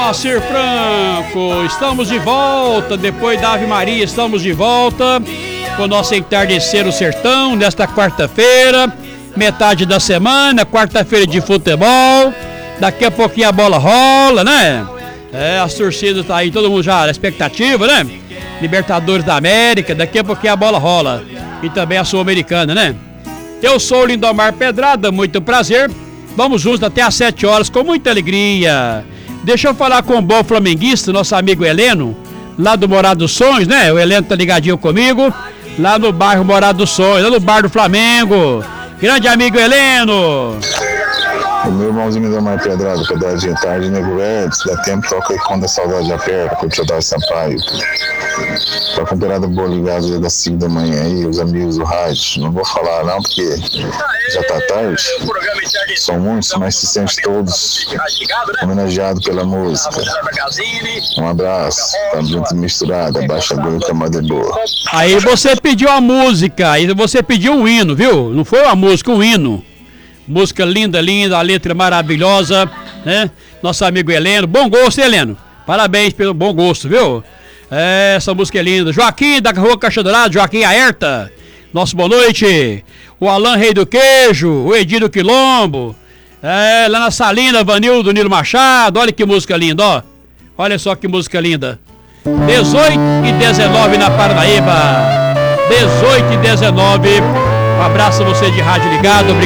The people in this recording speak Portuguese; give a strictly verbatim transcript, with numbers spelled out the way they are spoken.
Moacir Franco, estamos de volta, depois da Ave Maria, estamos de volta com o nosso Entardecer o Sertão, nesta quarta-feira, metade da semana, quarta-feira de futebol, daqui a pouquinho a bola rola, né? É, as torcidas tá aí, todo mundo já na expectativa, né? Libertadores da América, daqui a pouquinho a bola rola, e também a Sul-Americana, né? Eu sou o Lindomar Pedrada, muito prazer, vamos juntos até às sete horas, com muita alegria. Deixa eu falar com o bom flamenguista, nosso amigo Heleno, lá do Morado dos Sonhos, né? O Heleno tá ligadinho comigo, lá no bairro Morado dos Sonhos, lá no bar do Flamengo. Grande amigo Heleno. O meu irmãozinho me deu mais pedrada, pedradinha tarde, nego velho, se dá tempo, toca aí quando a saudade aperta, com o tio Dário Sampaio. Tá com pedrada boa ligada das cinco da manhã aí, os amigos do rádio. Não vou falar não, porque já tá tarde. São muitos, mas se sente todos homenageados pela música. Um abraço, tá junto misturado, abaixa a boa e camada é boa. Aí você pediu a música, aí você pediu um hino, viu? Não foi uma música, um hino. Música linda, linda, a letra maravilhosa, né? Nosso amigo Heleno, bom gosto, hein, Heleno? Parabéns pelo bom gosto, viu? É, essa música é linda. Joaquim da Rua Caixa Dourada, Joaquim Aerta, nosso boa noite. O Alan Rei do Queijo, o Edir do Quilombo, é, lá na Salina, Vanildo Nilo Machado, olha que música linda, ó. Olha só que música linda. dezoito e dezenove na Parnaíba. dezoito e dezenove. Um abraço a você de rádio ligado.